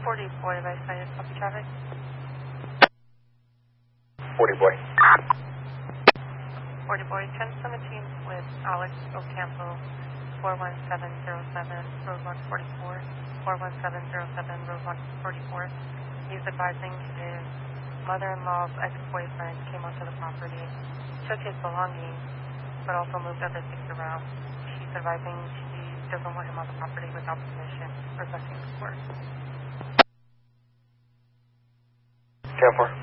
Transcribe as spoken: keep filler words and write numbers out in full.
forty boy, by cited copy traffic. forty boy. forty boy, ten seventeen with Alex Ocampo, four one seven zero seven, road one forty-four, four one seven zero seven, road one forty-four. He's advising his mother-in-law's ex-boyfriend came onto the property, took his belongings, but also moved other things around. She's advising she doesn't want him on the property without permission, requesting support. ten four.